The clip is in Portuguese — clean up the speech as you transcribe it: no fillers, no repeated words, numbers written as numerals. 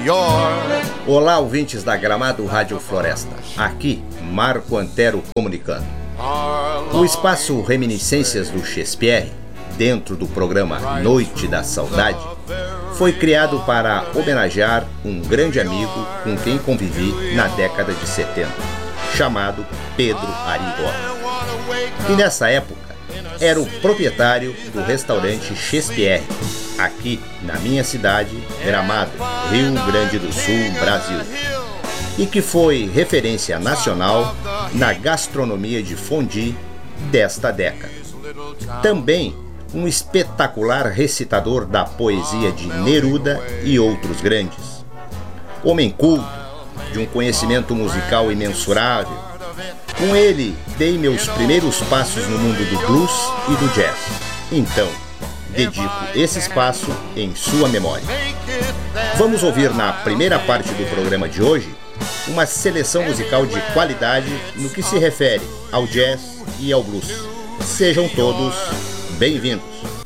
yore. Olá, ouvintes da Gramado Rádio Floresta. Aqui, Marco Antero comunicando. O espaço Reminiscências do Shakespeare, dentro do programa Noite da Saudade, foi criado para homenagear um grande amigo com quem convivi na década de 70, chamado Pedro Arigó. E nessa época, era o proprietário do restaurante Shakespeare, aqui na minha cidade, Gramado, Rio Grande do Sul, Brasil, e que foi referência nacional na gastronomia de fondue desta década. Também um espetacular recitador da poesia de Neruda e outros grandes. Homem culto, de um conhecimento musical imensurável. Com ele, dei meus primeiros passos no mundo do blues e do jazz. Então, dedico esse espaço em sua memória. Vamos ouvir na primeira parte do programa de hoje uma seleção musical de qualidade no que se refere ao jazz e ao blues. Sejam todos bem-vindos.